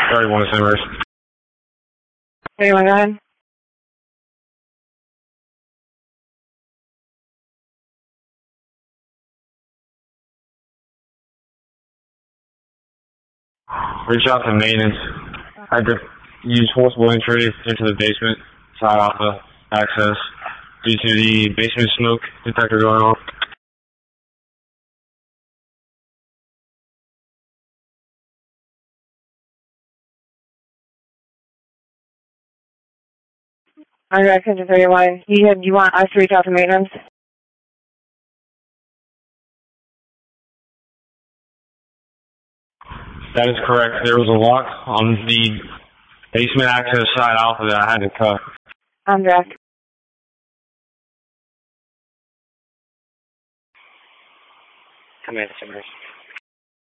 31 Simmers. Hey, go ahead. Reach out to maintenance. I could use forcible entry into the basement, side off the access, due to the basement smoke detector going off. Alright, 31. You want us to reach out to maintenance? That is correct. There was a lock on the basement access side off that I had to cut. I'm Jack. Come in, Simmers.